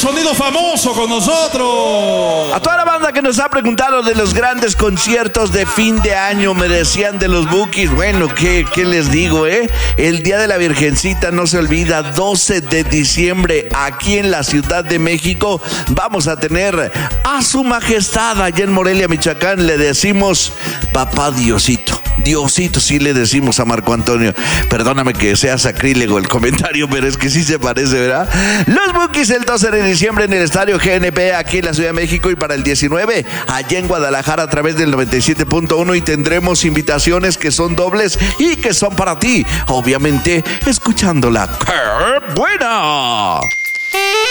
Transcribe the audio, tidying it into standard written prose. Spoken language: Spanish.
sonido famoso con nosotros. A toda la banda que nos ha preguntado de los grandes conciertos de fin de año, me decían de los Bukis. Bueno, ¿qué les digo, El Día de la Virgencita no se olvida, 12 de diciembre, aquí en la Ciudad de México, vamos a tener a su majestad allá en Morelia, Michoacán. Le decimos papá Diosito. Diosito, sí le decimos a Marco Antonio. Perdóname que sea sacrílego el comentario, pero es que sí se parece, ¿verdad? Los Bukis el 12 de diciembre en el Estadio GNP aquí en la Ciudad de México, y para el 19 allá en Guadalajara a través del 97.1, y tendremos invitaciones que son dobles y que son para ti, obviamente escuchándola. ¡Qué buena!